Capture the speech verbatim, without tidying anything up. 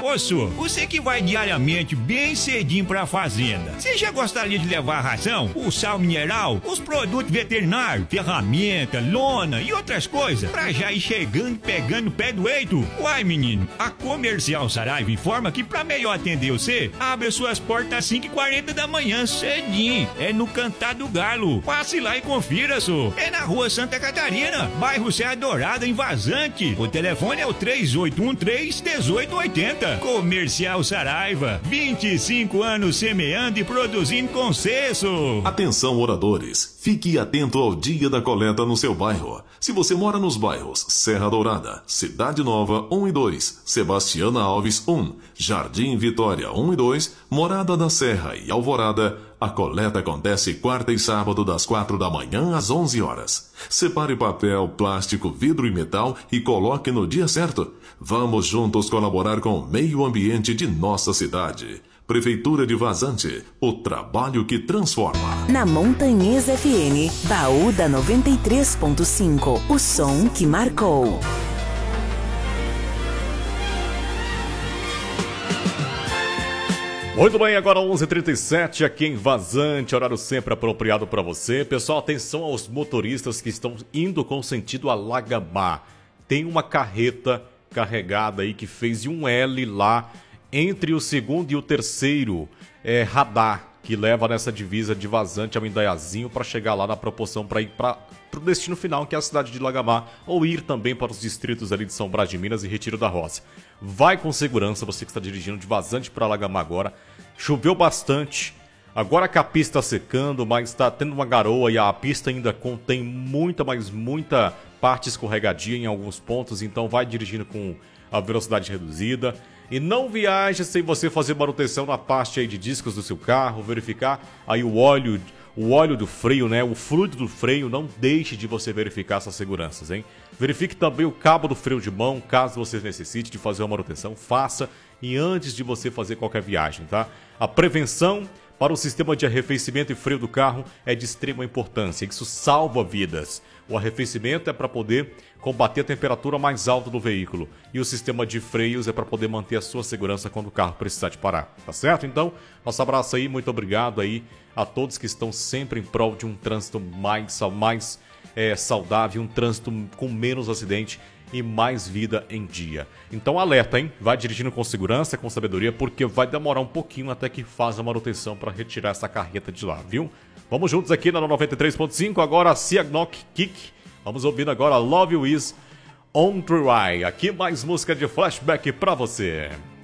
moço, você que vai diariamente bem cedinho pra fazenda, você já gostaria de levar a ração, o sal mineral, os produtos veterinários, ferramenta, lona e outras coisas, pra já ir chegando e pegando o pé do eito? Uai, menino, a Comercial Saraiva informa que pra melhor atender você, abre suas portas às cinco e quarenta da manhã, cedinho. É no Cantar do Galo. Passe lá e confira, só. É na rua Santa Catarina, bairro Serra Dourada, em Vazante. O telefone é o três oito um três, um oito oito zero. Comercial Saraiva, vinte e cinco anos semeando e produzindo com sucesso. Atenção, moradores. Fique atento ao dia da coleta no seu bairro. Se você mora nos bairros Serra Dourada, Cidade Nova um e dois, Sebastiana Alves um, Jardim Vitória um e dois, Morada da Serra e Alvorada, a coleta acontece quarta e sábado das quatro da manhã às onze horas. Separe papel, plástico, vidro e metal e coloque no dia certo. Vamos juntos colaborar com o meio ambiente de nossa cidade. Prefeitura de Vazante, o trabalho que transforma. Na Montanhês F M, Baú da noventa e três ponto cinco, o som que marcou. Muito bem, agora onze e trinta e sete aqui em Vazante, horário sempre apropriado para você. Pessoal, atenção aos motoristas que estão indo com sentido a Lagamar. Tem uma carreta carregada aí que fez um L lá entre o segundo e o terceiro é, radar, que leva nessa divisa de Vazante ao Indaiazinho para chegar lá na proporção para ir para o destino final, que é a cidade de Lagamar, ou ir também para os distritos ali de São Brás de Minas e Retiro da Roça. Vai com segurança, você que está dirigindo de Vazante para Lagamar agora. Choveu bastante, agora que a pista está secando, mas está tendo uma garoa e a pista ainda contém muita, mas muita parte escorregadia em alguns pontos, então vai dirigindo com a velocidade reduzida. E não viaje sem você fazer manutenção na parte aí de discos do seu carro, verificar aí o óleo, o óleo do freio, né? O fluido do freio, não deixe de você verificar essas seguranças, hein? Verifique também o cabo do freio de mão, caso você necessite de fazer uma manutenção, faça e antes de você fazer qualquer viagem, tá? A prevenção para o sistema de arrefecimento e freio do carro é de extrema importância, isso salva vidas. O arrefecimento é para poder combater a temperatura mais alta do veículo e o sistema de freios é para poder manter a sua segurança quando o carro precisar de parar, tá certo? Então, nosso abraço aí, muito obrigado aí a todos que estão sempre em prol de um trânsito mais, mais é, saudável, um trânsito com menos acidente e mais vida em dia. Então alerta, hein? Vai dirigindo com segurança, com sabedoria, porque vai demorar um pouquinho até que faz a manutenção para retirar essa carreta de lá, viu? Vamos juntos aqui na noventa e três ponto cinco, agora Siagnok Kick. Vamos ouvindo agora Love You Is On The Ride. Aqui mais música de flashback pra você.